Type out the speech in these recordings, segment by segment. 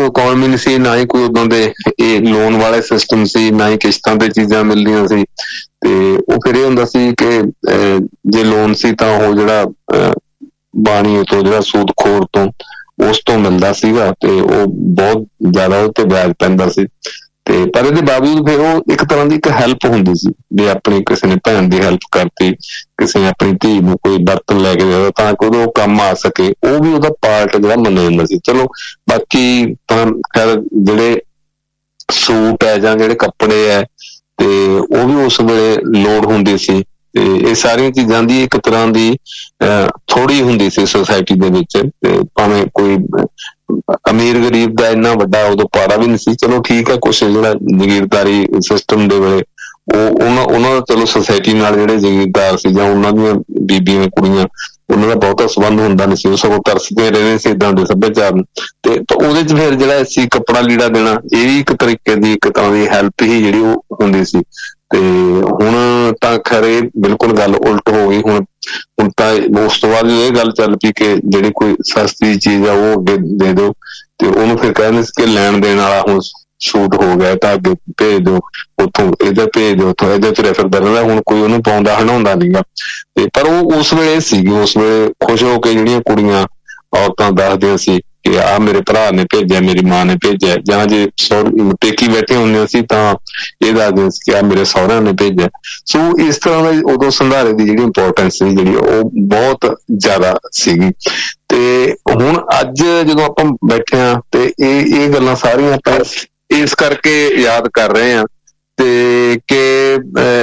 Economy ਨਹੀਂ ਸੀ, ਨਾ ਹੀ ਕੋਈ ਉਦੋਂ ਦੇ ਇਹ ਲੋਨ ਵਾਲੇ ਸਿਸਟਮ ਸੀ, ਨਾ ਹੀ ਕਿਸ਼ਤਾਂ ਤੇ ਚੀਜ਼ਾਂ ਮਿਲਦੀਆਂ ਸੀ। ਤੇ ਉਹ ਫਿਰ ਇਹ ਹੁੰਦਾ ਸੀ ਕਿ ਜੇ ਲੋਨ ਸੀ ਤਾਂ ਉਹ ਜਿਹੜਾ ਬਾਣੀ ਤੋਂ, ਜਿਹੜਾ ਸੂਦਖੋਰ ਤੋਂ, ਉਸ ਤੋਂ ਮਿਲਦਾ ਸੀਗਾ ਤੇ ਉਹ ਬਹੁਤ ਜ਼ਿਆਦਾ ਉਹ ਤੇ ਵਿਆਜ ਪੈਂਦਾ ਸੀ। ਤੇ ਪਰ ਇਹਦੇ ਬਾਵਜੂਦ ਫਿਰ ਉਹ ਇੱਕ ਤਰ੍ਹਾਂ ਦੀ ਇੱਕ ਹੈਲਪ ਹੁੰਦੀ ਸੀ ਵੀ ਆਪਣੀ ਕਿਸੇ ਨੇ ਭੈਣ ਦੀ ਹੈਲਪ ਕਰਤੀ, ਕਿਸੇ ਨੇ ਆਪਣੀ ਧੀ ਨੂੰ ਕੋਈ ਬਰਤਨ ਲੈ ਕੇ ਦੇਦਾ ਤਾਂ ਕਿ ਉਹ ਕੰਮ ਆ ਸਕੇ, ਉਹ ਵੀ ਉਹਦਾ ਪਾਰਟ ਜਿਹੜਾ ਮੰਨਿਆ ਜਾਂਦਾ ਸੀ। ਚਲੋ ਬਾਕੀ ਤਾਂ ਖੈਰ ਜਿਹੜੇ ਸੂਟ ਹੈ ਜਾਂ ਜਿਹੜੇ ਕੱਪੜੇ ਹੈ ਤੇ ਉਹ ਵੀ ਉਸ ਵੇਲੇ ਲੋੜ ਹੁੰਦੀ ਸੀ। ਤੇ ਇਹ ਸਾਰੀਆਂ ਚੀਜ਼ਾਂ ਦੀ ਇੱਕ ਤਰ੍ਹਾਂ ਦੀ ਥੋੜ੍ਹੀ ਹੁੰਦੀ ਸੀ ਸੁਸਾਇਟੀ ਦੇ ਵਿੱਚ। ਤੇ ਭਾਵੇਂ ਕੋਈ ਅਮੀਰ ਗਰੀਬ ਦਾ ਇੰਨਾ ਵੱਡਾ ਉਦੋਂ ਪਾੜਾ ਵੀ ਨਹੀਂ ਸੀ। ਚਲੋ ਠੀਕ ਹੈ, ਕੁਛ ਜਿਹੜਾ ਜ਼ਗੀਰਦਾਰੀ ਸਿਸਟਮ ਦੇ ਵੇਲੇ ਉਹਨਾਂ ਦਾ ਚਲੋ ਸੁਸਾਇਟੀ ਨਾਲ ਜਿਹੜੇ ਜ਼ਗੀਰਦਾਰ ਸੀ ਜਾਂ ਉਹਨਾਂ ਦੀਆਂ ਬੀਬੀਆਂ ਕੁੜੀਆਂ, ਉਹਨਾਂ ਦਾ ਬਹੁਤਾ ਸੰਬੰਧ ਹੁੰਦਾ ਨਹੀਂ ਸੀ, ਉਹ ਸਗੋਂ ਤਰਸਦੇ ਰਹਿੰਦੇ ਸੀ ਏਦਾਂ ਦੇ ਸੱਭਿਆਚਾਰ ਨੂੰ। ਤੇ ਉਹਦੇ ਚ ਫਿਰ ਜਿਹੜਾ ਸੀ ਕੱਪੜਾ ਲੀੜਾ ਦੇਣਾ, ਇਹ ਵੀ ਇੱਕ ਤਰੀਕੇ ਦੀ ਇੱਕ ਤਰ੍ਹਾਂ ਦੀ ਹੈਲਪ ਹੀ ਜਿਹੜੀ ਉਹ ਹੁੰਦੀ ਸੀ। ਤੇ ਹੁਣ ਤਾਂ ਖਰੇ ਬਿਲਕੁਲ ਗੱਲ ਉਲਟ ਹੋ ਗਈ। ਹੁਣ ਤਾਂ ਉਸ ਤੋਂ ਬਾਅਦ ਇਹ ਗੱਲ ਚੱਲ ਪਈ ਕਿ ਜਿਹੜੀ ਕੋਈ ਸਸਤੀ ਚੀਜ਼ ਆ ਉਹ ਅੱਗੇ ਦੇ ਦਿਓ, ਤੇ ਉਹਨੂੰ ਫਿਰ ਕਹਿੰਦੇ ਸੀ ਕਿ ਲੈਣ ਦੇਣ ਵਾਲਾ ਹੁਣ ਛੂਟ ਹੋ ਗਿਆ ਤਾਂ ਅੱਗੇ ਭੇਜ ਦਿਓ, ਉੱਥੋਂ ਇੱਧਰ ਭੇਜ ਦਿਓ, ਉੱਥੋਂ ਇੱਧਰ ਤੁਰਿਆ ਫਿਰਦਾ ਰਹਿੰਦਾ। ਹੁਣ ਕੋਈ ਉਹਨੂੰ ਪਾਉਂਦਾ ਹੰਡਾਉਂਦਾ ਨੀਗਾ। ਤੇ ਪਰ ਉਹ ਉਸ ਵੇਲੇ ਸੀਗੀ, ਉਸ ਵੇਲੇ ਖੁਸ਼ ਹੋ ਕੇ ਜਿਹੜੀਆਂ ਕੁੜੀਆਂ ਔਰਤਾਂ ਦੱਸਦੀਆਂ ਸੀ ਕਿ ਆਹ ਮੇਰੇ ਭਰਾ ਨੇ ਭੇਜਿਆ, ਮੇਰੀ ਮਾਂ ਨੇ ਭੇਜਿਆ, ਜਾਂ ਜੇ ਪੇਕੀ ਬੈਠੇ ਹੁੰਦੇ ਸੀ ਤਾਂ ਇਹ ਦੱਸਦੇ ਸੀ ਕਿ ਆਹ ਮੇਰੇ ਸਹੁਰਿਆਂ ਨੇ ਭੇਜਿਆ। ਸੋ ਇਸ ਤਰ੍ਹਾਂ ਦਾ ਉਦੋਂ ਸੰਧਾਰੇ ਦੀ ਜਿਹੜੀ ਇੰਪੋਰਟੈਂਸ ਸੀ ਜਿਹੜੀ ਉਹ ਬਹੁਤ ਜ਼ਿਆਦਾ ਸੀਗੀ। ਤੇ ਹੁਣ ਅੱਜ ਜਦੋਂ ਆਪਾਂ ਬੈਠੇ ਹਾਂ ਤੇ ਇਹ ਗੱਲਾਂ ਸਾਰੀਆਂ ਆਪਾਂ ਇਸ ਕਰਕੇ ਯਾਦ ਕਰ ਰਹੇ ਹਾਂ ਤੇ ਕਿ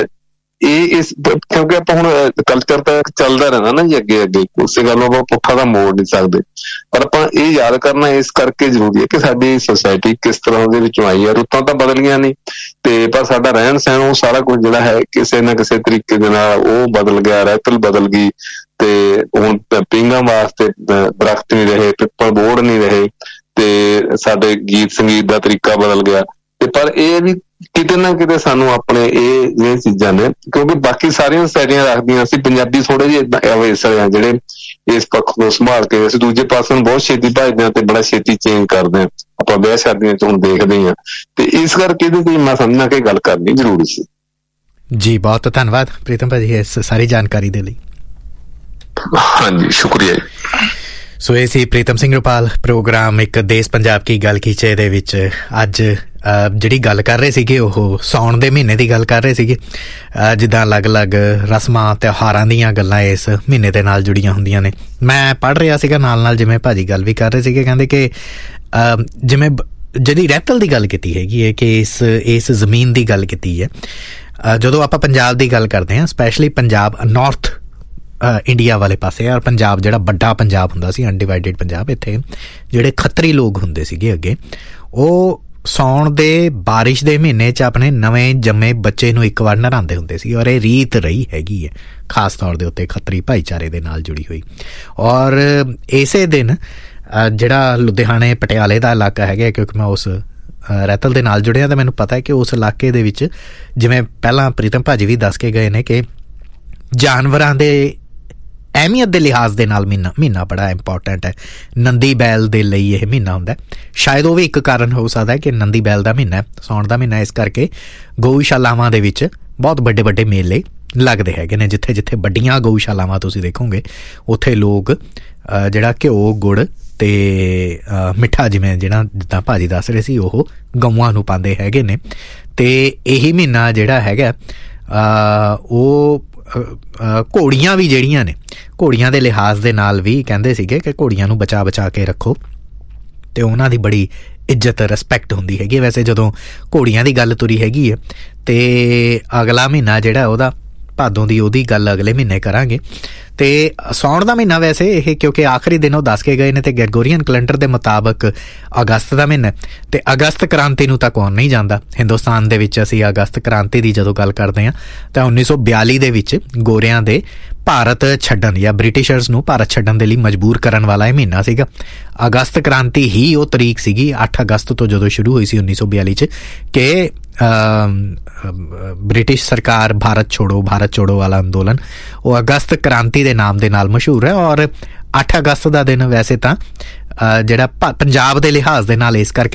ਕਿਉਂਕਿ ਆਪਾਂ ਹੁਣ ਕਲਚਰ ਤਾਂ ਚੱਲਦਾ ਰਹਿੰਦਾ ਨਾ ਜੀ ਅੱਗੇ ਅੱਗੇ, ਉਸੇ ਗੱਲ ਨੂੰ ਆਪਾਂ ਪੁੱਠਾ ਤਾਂ ਮੋੜ ਨਹੀਂ ਸਕਦੇ। ਪਰ ਆਪਾਂ ਇਹ ਯਾਦ ਕਰਨਾ ਇਸ ਕਰਕੇ ਜ਼ਰੂਰੀ ਹੈ ਕਿ ਸਾਡੀ ਸੁਸਾਇਟੀ ਕਿਸ ਤਰ੍ਹਾਂ ਦੇ ਵਿੱਚੋਂ ਆਈ ਹੈ। ਰੁੱਤਾਂ ਤਾਂ ਬਦਲੀਆਂ ਨਹੀਂ ਤੇ ਪਰ ਸਾਡਾ ਰਹਿਣ ਸਹਿਣ ਉਹ ਸਾਰਾ ਕੁਝ ਜਿਹੜਾ ਹੈ ਕਿਸੇ ਨਾ ਕਿਸੇ ਤਰੀਕੇ ਦੇ ਨਾਲ ਉਹ ਬਦਲ ਗਿਆ, ਰਹਿਤਲ ਬਦਲ ਗਈ। ਤੇ ਹੁਣ ਪੀਂਘਾਂ ਵਾਸਤੇ ਦਰਖਤ ਨਹੀਂ ਰਹੇ, ਪਿੱਪਲ ਬੋਹੜ ਨਹੀਂ ਰਹੇ, ਤੇ ਸਾਡੇ ਗੀਤ ਸੰਗੀਤ ਦਾ ਤਰੀਕਾ ਬਦਲ ਗਿਆ। ਤੇ ਪਰ ਇਹ ਵੀ ਕਿਤੇ ਨਾ ਕਿਤੇ ਸਾਨੂੰ ਆਪਣੇ ਇਹ ਜਿਹੜੀਆਂ ਚੀਜ਼ਾਂ ਨੇ, ਕਿਉਂਕਿ ਬਾਕੀ ਸਾਰੀਆਂ ਸੁਸਾਇਟੀਆਂ ਰੱਖਦੀਆਂ, ਅਸੀਂ ਪੰਜਾਬੀ ਥੋੜੇ ਜਿਹੇ ਇਸ ਆ ਜਿਹੜੇ ਇਸ ਪੱਖ ਤੋਂ ਸੰਭਾਲ ਕੇ ਅਸੀਂ ਦੂਜੇ ਪਾਸੇ ਨੂੰ ਬਹੁਤ ਛੇਤੀ ਭੱਜਦੇ ਹਾਂ ਤੇ ਬੜਾ ਛੇਤੀ ਚੇਂਜ ਕਰਦੇ ਹਾਂ। ਆਪਾਂ ਵਿਆਹ ਸ਼ਾਦੀਆਂ ਚ ਹੁਣ ਦੇਖਦੇ ਹਾਂ ਤੇ ਇਸ ਕਰਕੇ ਇਹਦੇ ਤੇ ਮੈਂ ਸਮਝਣਾ ਕਿ ਗੱਲ ਕਰਨੀ ਜ਼ਰੂਰੀ ਸੀ। ਜੀ ਬਹੁਤ ਧੰਨਵਾਦ ਪ੍ਰੀਤਮ ਭਾਜੀ ਇਸ ਸਾਰੀ ਜਾਣਕਾਰੀ ਦੇ ਲਈ। ਹਾਂਜੀ, ਸ਼ੁਕਰੀਆ ਜੀ। ਸੋ ਇਹ ਸੀ ਪ੍ਰੀਤਮ ਸਿੰਘ ਰੁਪਾਲ, ਪ੍ਰੋਗਰਾਮ ਇੱਕ ਦੇਸ਼ ਪੰਜਾਬ ਕੀ ਗੱਲ ਕੀਚੇ ਦੇ ਵਿੱਚ ਅੱਜ ਜਿਹੜੀ ਗੱਲ ਕਰ ਰਹੇ ਸੀਗੇ ਉਹ ਸਾਉਣ ਦੇ ਮਹੀਨੇ ਦੀ ਗੱਲ ਕਰ ਰਹੇ ਸੀਗੇ। ਜਿੱਦਾਂ ਅਲੱਗ-ਅਲੱਗ ਰਸਮਾਂ ਤਿਉਹਾਰਾਂ ਦੀਆਂ ਗੱਲਾਂ ਇਸ ਮਹੀਨੇ ਦੇ ਨਾਲ ਜੁੜੀਆਂ ਹੁੰਦੀਆਂ ਨੇ। ਮੈਂ ਪੜ੍ਹ ਰਿਹਾ ਸੀਗਾ ਨਾਲ ਜਿਵੇਂ ਭਾਜੀ ਗੱਲ ਵੀ ਕਰ ਰਹੇ ਸੀਗੇ, ਕਹਿੰਦੇ ਕਿ ਜਿਵੇਂ ਜਿਹੜੀ ਰਹਿਤਲ ਦੀ ਗੱਲ ਕੀਤੀ ਹੈਗੀ ਹੈ ਕਿ ਇਸ ਜ਼ਮੀਨ ਦੀ ਗੱਲ ਕੀਤੀ ਹੈ। ਜਦੋਂ ਆਪਾਂ ਪੰਜਾਬ ਦੀ ਗੱਲ ਕਰਦੇ ਹਾਂ, ਸਪੈਸ਼ਲੀ ਪੰਜਾਬ ਨਾਰਥ ਇੰਡੀਆ ਵਾਲੇ ਪਾਸੇ, ਔਰ ਪੰਜਾਬ ਜਿਹੜਾ ਵੱਡਾ ਪੰਜਾਬ ਹੁੰਦਾ ਸੀ, ਅਨਡਿਵਾਈਡਡ ਪੰਜਾਬ, ਇੱਥੇ ਜਿਹੜੇ ਖੱਤਰੀ ਲੋਕ ਹੁੰਦੇ ਸੀਗੇ ਅੱਗੇ, ਉਹ ਸਾਉਣ ਦੇ ਬਾਰਿਸ਼ ਦੇ ਮਹੀਨੇ 'ਚ ਆਪਣੇ ਨਵੇਂ ਜੰਮੇ ਬੱਚੇ ਨੂੰ ਇੱਕ ਵਾਰ ਨਹਾਉਂਦੇ ਹੁੰਦੇ ਸੀ। ਔਰ ਇਹ ਰੀਤ ਰਹੀ ਹੈਗੀ ਹੈ ਖਾਸ ਤੌਰ ਦੇ ਉੱਤੇ ਖੱਤਰੀ ਭਾਈਚਾਰੇ ਦੇ ਨਾਲ ਜੁੜੀ ਹੋਈ। ਔਰ ਇਸੇ ਦਿਨ ਜਿਹੜਾ ਲੁਧਿਆਣੇ ਪਟਿਆਲੇ ਦਾ ਇਲਾਕਾ ਹੈਗਾ, ਕਿਉਂਕਿ ਮੈਂ ਉਸ ਰਹਿਤਲ ਦੇ ਨਾਲ ਜੁੜਿਆ ਤਾਂ ਮੈਨੂੰ ਪਤਾ ਹੈ ਕਿ ਉਸ ਇਲਾਕੇ ਦੇ ਵਿੱਚ, ਜਿਵੇਂ ਪਹਿਲਾਂ ਪ੍ਰੀਤਮ ਭਾਜੀ ਵੀ ਦੱਸ ਕੇ ਗਏ ਨੇ, ਕਿ ਜਾਨਵਰਾਂ ਦੇ ਅਹਿਮੀਅਤ ਦੇ ਲਿਹਾਜ਼ ਦੇ ਨਾਲ ਮਹੀਨਾ ਬੜਾ ਇੰਪੋਰਟੈਂਟ ਹੈ। ਨੰਦੀ ਬੈਲ ਦੇ ਲਈ ਇਹ ਮਹੀਨਾ ਹੁੰਦਾ। ਸ਼ਾਇਦ ਉਹ ਵੀ ਇੱਕ ਕਾਰਨ ਹੋ ਸਕਦਾ ਕਿ ਨੰਦੀ ਬੈਲ ਦਾ ਮਹੀਨਾ, ਸਾਉਣ ਦਾ ਮਹੀਨਾ, ਇਸ ਕਰਕੇ ਗਊਸ਼ਾਲਾਵਾਂ ਦੇ ਵਿੱਚ ਬਹੁਤ ਵੱਡੇ ਮੇਲੇ ਲੱਗਦੇ ਹੈਗੇ ਨੇ। ਜਿੱਥੇ ਵੱਡੀਆਂ ਗਊਸ਼ਾਲਾਵਾਂ ਤੁਸੀਂ ਦੇਖੋਗੇ ਉੱਥੇ ਲੋਕ ਜਿਹੜਾ ਘਿਓ, ਗੁੜ ਤੇ ਮਿੱਠਾ, ਜਿੱਦਾਂ ਭਾਜੀ ਦੱਸ ਰਹੇ ਸੀ, ਉਹ ਗਊਆਂ ਨੂੰ ਪਾਉਂਦੇ ਹੈਗੇ ਨੇ। ਤੇ ਇਹੀ ਮਹੀਨਾ ਜਿਹੜਾ ਹੈਗਾ ਉਹ ਘੋੜੀਆਂ ਵੀ ਜਿਹੜੀਆਂ ਨੇ, ਘੋੜੀਆਂ ਦੇ ਲਿਹਾਜ਼ ਦੇ ਨਾਲ ਵੀ ਕਹਿੰਦੇ ਸੀਗੇ ਕਿ ਘੋੜੀਆਂ ਨੂੰ ਬਚਾ ਕੇ ਰੱਖੋ ਤੇ ਉਹਨਾਂ ਦੀ ਬੜੀ ਇੱਜ਼ਤ ਰਿਸਪੈਕਟ ਹੁੰਦੀ ਹੈਗੀ। ਵੈਸੇ ਜਦੋਂ ਘੋੜੀਆਂ ਦੀ ਗੱਲ ਤੁਰੀ ਹੈਗੀ ਹੈ ਤੇ ਅਗਲਾ ਮਹੀਨਾ ਜਿਹੜਾ ਉਹਦਾ ਭਾਦੋਂ ਦੀ, ਉਹਦੀ ਗੱਲ ਅਗਲੇ ਮਹੀਨੇ ਕਰਾਂਗੇ। ਤੇ ਸਾਉਣ ਦਾ ਮਹੀਨਾ ਵੈਸੇ ਇਹ ਕਿਉਂਕਿ ਆਖਰੀ ਦਿਨ ਉਹ ਦੱਸ ਕੇ ਗਏ ਨੇ ਤੇ ਗ੍ਰੈਗੋਰੀਅਨ ਕੈਲੰਡਰ ਦੇ ਮੁਤਾਬਕ ਅਗਸਤ ਦਾ ਮਹੀਨਾ, ਤੇ ਅਗਸਤ ਕ੍ਰਾਂਤੀ ਨੂੰ ਤਾਂ ਕੌਣ ਨਹੀਂ ਜਾਣਦਾ। ਹਿੰਦੁਸਤਾਨ ਦੇ ਵਿੱਚ ਅਸੀਂ ਅਗਸਤ ਕ੍ਰਾਂਤੀ ਦੀ ਜਦੋਂ ਗੱਲ ਕਰਦੇ ਹਾਂ ਤਾਂ 1942 ਦੇ ਵਿੱਚ ਗੋਰਿਆਂ ਦੇ ਭਾਰਤ ਛੱਡਣ ਜਾਂ ਬ੍ਰਿਟਿਸ਼ਰਸ ਨੂੰ ਭਾਰਤ ਛੱਡਣ ਦੇ ਲਈ ਮਜਬੂਰ ਕਰਨ ਵਾਲਾ ਇਹ ਮਹੀਨਾ ਸੀਗਾ। ਅਗਸਤ ਕ੍ਰਾਂਤੀ ਹੀ ਉਹ ਤਰੀਕ ਸੀਗੀ 8 ਅਗਸਤ ਤੋਂ ਜਦੋਂ ਸ਼ੁਰੂ ਹੋਈ ਸੀ 1942 'ਚ, ਕਿ ਬ੍ਰਿਟਿਸ਼ ਸਰਕਾਰ ਭਾਰਤ ਛੋੜੋ ਵਾਲਾ ਅੰਦੋਲਨ, ਉਹ ਅਗਸਤ ਕ੍ਰਾਂਤੀ ਦੇ ਨਾਮ ਦੇ ਨਾਲ ਮਸ਼ਹੂਰ ਹੈ। ਔਰ 8 ਅਗਸਤ ਦਾ ਦਿਨ ਵੈਸੇ ਤਾਂ ਜਿਹੜਾ ਪੰਜਾਬ ਦੇ ਲਿਹਾਜ਼ ਦੇ ਨਾਲ ਇਸ ਕਰਕੇ